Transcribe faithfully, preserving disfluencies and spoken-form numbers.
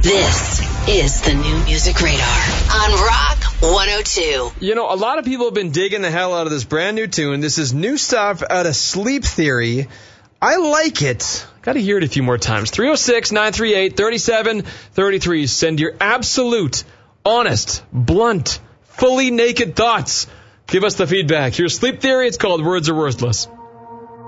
This is the New Music Radar on Rock one oh two. You know, a lot of people have been digging the hell out of this brand new tune. This is new stuff out of Sleep Theory. I like it. Got to hear it a few more times. three oh six, nine three eight, three seven three three. Send your absolute, honest, blunt, fully naked thoughts. Give us the feedback. Here's Sleep Theory. It's called Words Are Worthless.